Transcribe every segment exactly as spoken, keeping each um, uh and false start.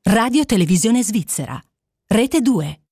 Radio Televisione Svizzera. Rete due.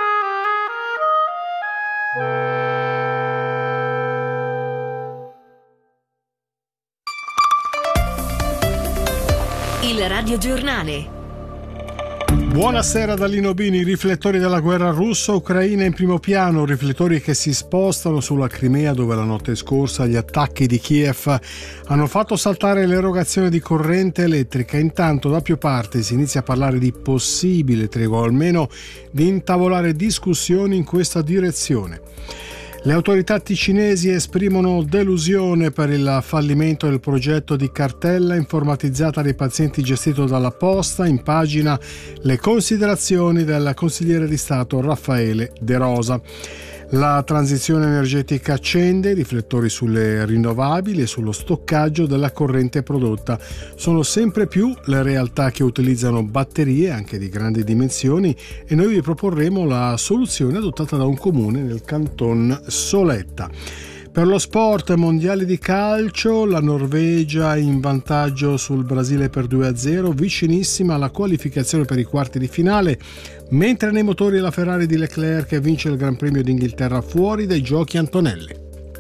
Il radiogiornale. Buonasera da Lino Bini. I riflettori della guerra russo-ucraina in primo piano, riflettori che si spostano sulla Crimea, dove la notte scorsa gli attacchi di Kiev hanno fatto saltare l'erogazione di corrente elettrica. Intanto da più parti si inizia a parlare di possibile tregua, o almeno di intavolare discussioni in questa direzione. Le autorità ticinesi esprimono delusione per il fallimento del progetto di cartella informatizzata dei pazienti gestito dalla Posta. In pagina le considerazioni del consigliere di Stato Raffaele De Rosa. La transizione energetica accende, i riflettori sulle rinnovabili e sullo stoccaggio della corrente prodotta. Sono sempre più le realtà che utilizzano batterie anche di grandi dimensioni e noi vi proporremo la soluzione adottata da un comune nel canton Soletta. Per lo sport, mondiali di calcio, la Norvegia in vantaggio sul Brasile per due a zero, vicinissima alla qualificazione per i quarti di finale, mentre nei motori la Ferrari di Leclerc vince il Gran Premio d'Inghilterra fuori dai giochi Antonelli.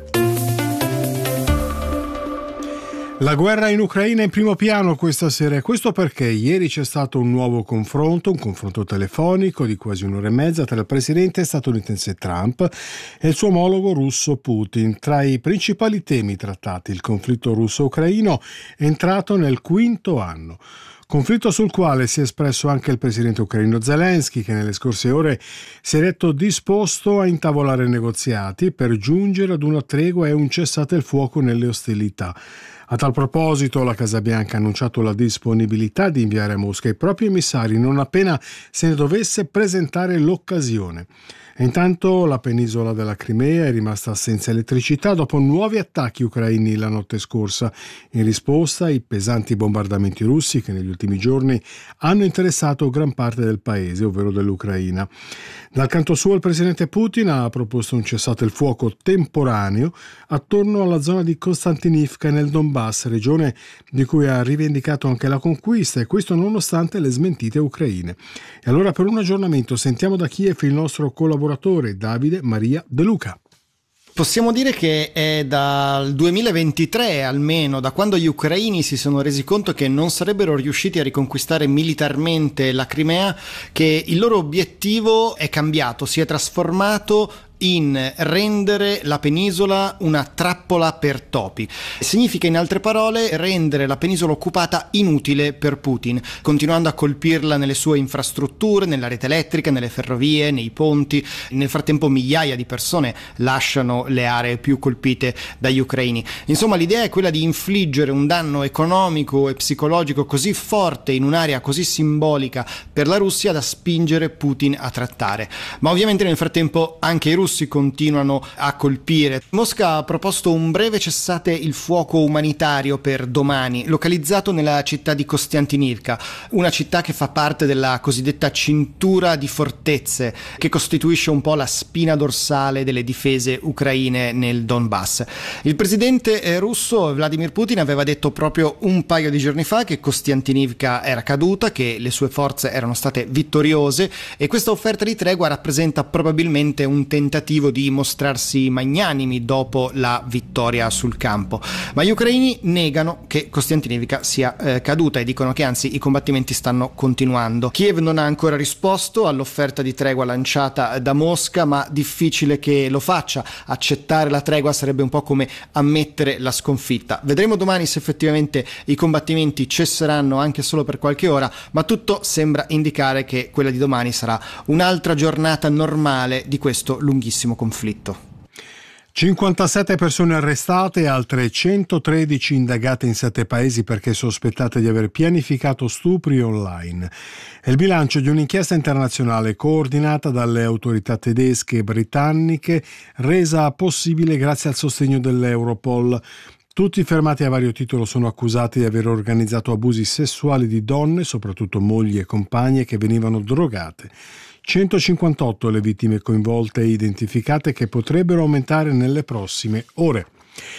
La guerra in Ucraina in primo piano questa sera, e questo perché ieri c'è stato un nuovo confronto, un confronto telefonico di quasi un'ora e mezza tra il presidente statunitense Trump e il suo omologo russo Putin. Tra i principali temi trattati, il conflitto russo-ucraino è entrato nel quinto anno. Conflitto sul quale si è espresso anche il presidente ucraino Zelensky, che nelle scorse ore si è detto disposto a intavolare negoziati per giungere ad una tregua e un cessate il fuoco nelle ostilità. A tal proposito, la Casa Bianca ha annunciato la disponibilità di inviare a Mosca i propri emissari non appena se ne dovesse presentare l'occasione. E intanto la penisola della Crimea è rimasta senza elettricità dopo nuovi attacchi ucraini la notte scorsa, in risposta ai pesanti bombardamenti russi che negli ultimi giorni hanno interessato gran parte del paese, ovvero dell'Ucraina. Dal canto suo il presidente Putin ha proposto un cessate il fuoco temporaneo attorno alla zona di Konstantinivka nel Donbass, regione di cui ha rivendicato anche la conquista, e questo nonostante le smentite ucraine. E allora per un aggiornamento sentiamo da Kiev il nostro collaboratore Davide Maria De Luca. Possiamo dire che è dal duemilaventitré, almeno, da quando gli ucraini si sono resi conto che non sarebbero riusciti a riconquistare militarmente la Crimea, che il loro obiettivo è cambiato, si è trasformato in rendere la penisola una trappola per topi. Significa, in altre parole, rendere la penisola occupata inutile per Putin, continuando a colpirla nelle sue infrastrutture, nella rete elettrica, nelle ferrovie, nei ponti. Nel frattempo migliaia di persone lasciano le aree più colpite dagli ucraini. Insomma, l'idea è quella di infliggere un danno economico e psicologico così forte in un'area così simbolica per la Russia da spingere Putin a trattare. Ma ovviamente nel frattempo anche i russi si continuano a colpire. Mosca ha proposto un breve cessate il fuoco umanitario per domani, localizzato nella città di Kostiantynivka, una città che fa parte della cosiddetta cintura di fortezze, che costituisce un po' la spina dorsale delle difese ucraine nel Donbass. Il presidente russo Vladimir Putin aveva detto proprio un paio di giorni fa che Kostiantynivka era caduta, che le sue forze erano state vittoriose, e questa offerta di tregua rappresenta probabilmente un tentativo di mostrarsi magnanimi dopo la vittoria sul campo. Ma gli ucraini negano che Kostiantynivka sia eh, caduta e dicono che anzi i combattimenti stanno continuando. Kiev non ha ancora risposto all'offerta di tregua lanciata da Mosca, ma difficile che lo faccia. Accettare la tregua sarebbe un po' come ammettere la sconfitta. Vedremo domani se effettivamente i combattimenti cesseranno anche solo per qualche ora, ma tutto sembra indicare che quella di domani sarà un'altra giornata normale di questo lunghissimo conflitto. cinquantasette persone arrestate e altre centotredici indagate in sette paesi perché sospettate di aver pianificato stupri online. È il bilancio di un'inchiesta internazionale coordinata dalle autorità tedesche e britanniche, resa possibile grazie al sostegno dell'Europol. Tutti fermati a vario titolo sono accusati di aver organizzato abusi sessuali di donne, soprattutto mogli e compagne, che venivano drogate. centocinquantotto le vittime coinvolte e identificate, che potrebbero aumentare nelle prossime ore.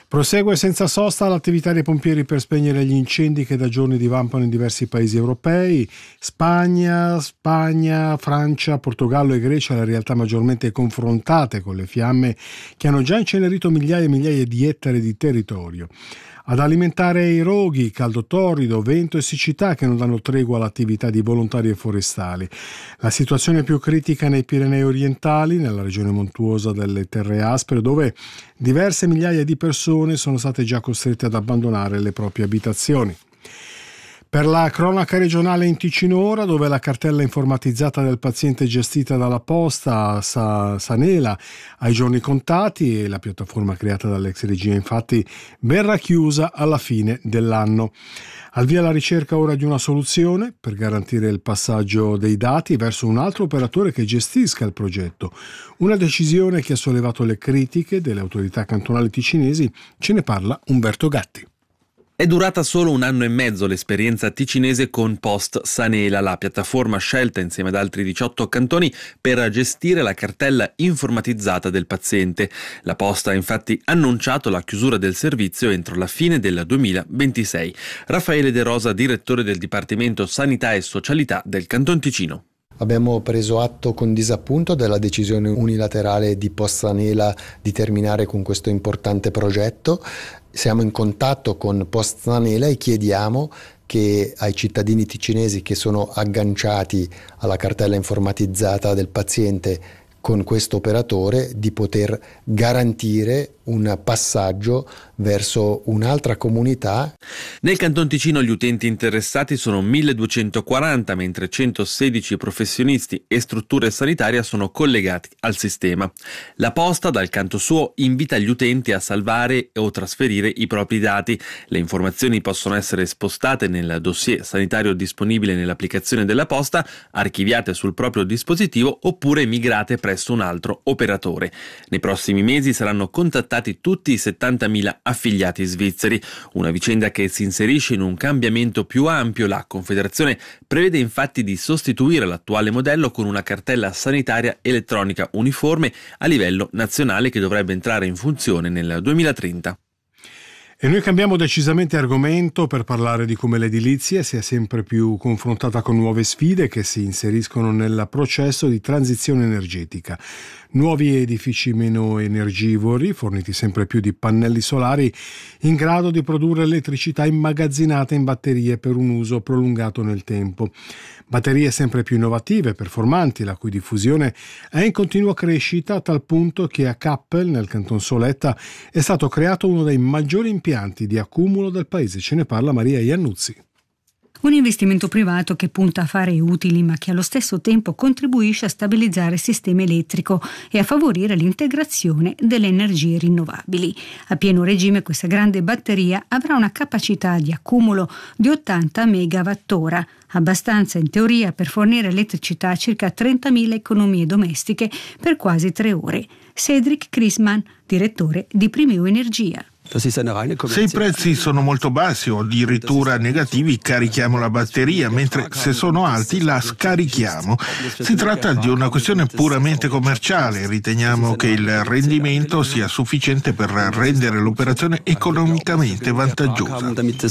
Prosegue senza sosta l'attività dei pompieri per spegnere gli incendi che da giorni divampano in diversi paesi europei. Spagna, Spagna, Francia, Portogallo e Grecia, le realtà maggiormente confrontate con le fiamme che hanno già incenerito migliaia e migliaia di ettari di territorio. Ad alimentare i roghi, caldo torrido, vento e siccità che non danno tregua all'attività di volontari e forestali. La situazione è più critica nei Pirenei orientali, nella regione montuosa delle Terre Aspre, dove diverse migliaia di persone sono state già costrette ad abbandonare le proprie abitazioni. Per la cronaca regionale in Ticino ora, dove la cartella informatizzata del paziente gestita dalla Posta Sa- Sanela ai giorni contati e la piattaforma creata dall'ex regia infatti verrà chiusa alla fine dell'anno. Al via la ricerca ora di una soluzione per garantire il passaggio dei dati verso un altro operatore che gestisca il progetto. Una decisione che ha sollevato le critiche delle autorità cantonali ticinesi. Ce ne parla Umberto Gatti. È durata solo un anno e mezzo l'esperienza ticinese con Post Sanela, la piattaforma scelta insieme ad altri diciotto cantoni per gestire la cartella informatizzata del paziente. La Posta ha infatti annunciato la chiusura del servizio entro la fine del duemilaventisei. Raffaele De Rosa, direttore del Dipartimento Sanità e Socialità del Canton Ticino. Abbiamo preso atto con disappunto della decisione unilaterale di Post Sanela di terminare con questo importante progetto. Siamo in contatto con Post Sanela e chiediamo che ai cittadini ticinesi che sono agganciati alla cartella informatizzata del paziente con questo operatore di poter garantire un passaggio verso un'altra comunità. Nel Canton Ticino gli utenti interessati sono milleduecentoquaranta, mentre centosedici professionisti e strutture sanitarie sono collegati al sistema. La Posta, dal canto suo, invita gli utenti a salvare o trasferire i propri dati. Le informazioni possono essere spostate nel dossier sanitario disponibile nell'applicazione della Posta, archiviate sul proprio dispositivo oppure migrate presso un altro operatore. Nei prossimi mesi saranno contattati tutti i settantamila affiliati svizzeri, una vicenda che si inserisce in un cambiamento più ampio. La Confederazione prevede infatti di sostituire l'attuale modello con una cartella sanitaria elettronica uniforme a livello nazionale che dovrebbe entrare in funzione nel duemilatrenta. E noi cambiamo decisamente argomento per parlare di come l'edilizia sia sempre più confrontata con nuove sfide che si inseriscono nel processo di transizione energetica. Nuovi edifici meno energivori, forniti sempre più di pannelli solari, in grado di produrre elettricità immagazzinata in batterie per un uso prolungato nel tempo. Batterie sempre più innovative e performanti, la cui diffusione è in continua crescita a tal punto che a Kappel, nel Canton Soletta, è stato creato uno dei maggiori impianti di accumulo del paese. Ce ne parla Maria Iannuzzi. Un investimento privato che punta a fare utili ma che allo stesso tempo contribuisce a stabilizzare il sistema elettrico e a favorire l'integrazione delle energie rinnovabili. A pieno regime questa grande batteria avrà una capacità di accumulo di ottanta megawattora, abbastanza in teoria per fornire elettricità a circa trentamila economie domestiche per quasi tre ore. Cedric Chrisman, direttore di Primeo Energia. Se i prezzi sono molto bassi o addirittura negativi, carichiamo la batteria, mentre se sono alti la scarichiamo. Si tratta di una questione puramente commerciale. Riteniamo che il rendimento sia sufficiente per rendere l'operazione economicamente vantaggiosa.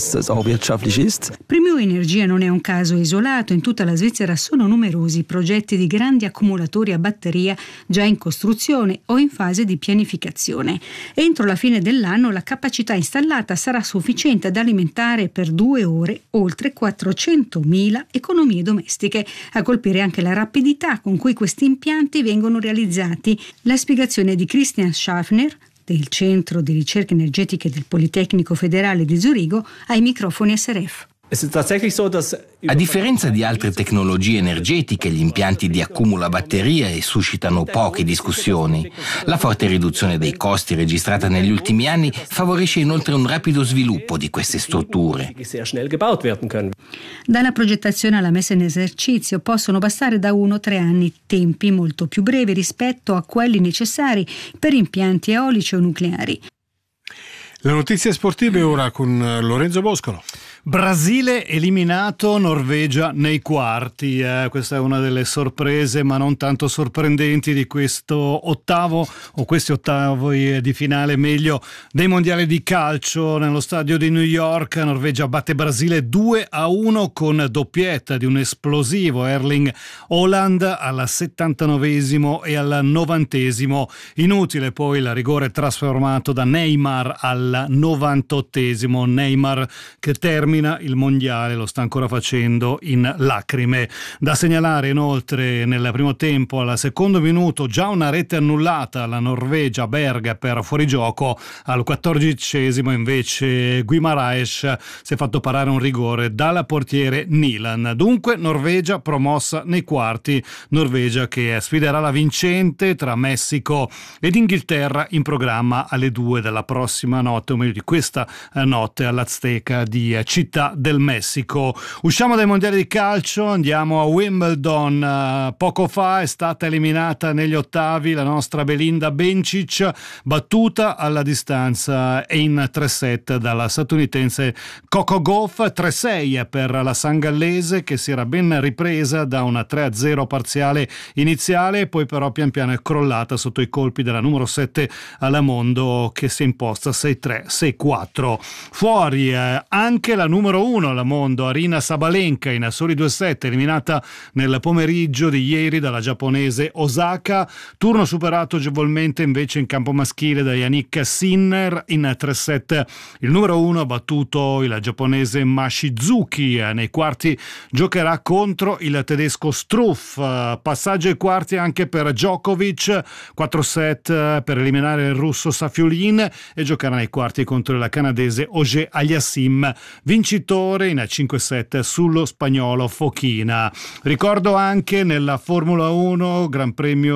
Primeo Energia non è un caso isolato. In tutta la Svizzera sono numerosi progetti di grandi accumulatori a batteria già in costruzione o in fase di pianificazione. Entro la fine dell'anno la capacità installata sarà sufficiente ad alimentare per due ore oltre quattrocentomila economie domestiche, a colpire anche la rapidità con cui questi impianti vengono realizzati. La spiegazione di Christian Schaffner del Centro di Ricerche Energetiche del Politecnico Federale di Zurigo ai microfoni S R F. A differenza di altre tecnologie energetiche, gli impianti di accumulo batterie suscitano poche discussioni. La forte riduzione dei costi registrata negli ultimi anni favorisce inoltre un rapido sviluppo di queste strutture. Dalla progettazione alla messa in esercizio possono bastare da uno a tre anni, tempi molto più brevi rispetto a quelli necessari per impianti eolici o nucleari. Le notizie sportive ora con Lorenzo Boscolo. Brasile eliminato, Norvegia nei quarti. Eh, questa è una delle sorprese, ma non tanto sorprendenti, di questo ottavo o questi ottavi di finale, meglio, dei mondiali di calcio nello stadio di New York. Norvegia batte Brasile due a uno con doppietta di un esplosivo Erling Haaland al settantanovesimo e al novantesimo. Inutile poi il rigore trasformato da Neymar al novantottesimo. Neymar che termina il mondiale, lo sta ancora facendo in lacrime. Da segnalare inoltre nel primo tempo, al secondo minuto, già una rete annullata alla Norvegia, Berg per fuorigioco. Al quattordicesimo invece Guimaraes si è fatto parare un rigore dal portiere Nilan. Dunque Norvegia promossa nei quarti, Norvegia che sfiderà la vincente tra Messico ed Inghilterra in programma alle due della prossima notte, o meglio di questa notte, all'Azteca di Città del Messico. Usciamo dai mondiali di calcio, andiamo a Wimbledon. Poco fa è stata eliminata negli ottavi la nostra Belinda Bencic, battuta alla distanza e in tre set dalla statunitense Coco Gauff. tre sei per la sangallese, che si era ben ripresa da una tre a zero parziale iniziale, poi però pian piano è crollata sotto i colpi della numero sette alla mondo, che si è imposta sei tre sei quattro. Fuori eh, anche la numero uno alla mondo, Aryna Sabalenka, in soli due set, eliminata nel pomeriggio di ieri dalla giapponese Osaka. Turno superato agevolmente invece in campo maschile da Yannick Sinner. In tre set il numero uno ha battuto il giapponese Mashizuki. Nei quarti giocherà contro il tedesco Struff. Passaggio ai quarti anche per Djokovic, quattro set per eliminare il russo Safiulin, e giocherà nei quarti contro il canadese Auger Aliassime, vincitore in cinque set sullo spagnolo Fokina. Ricordo anche nella Formula uno Gran Premio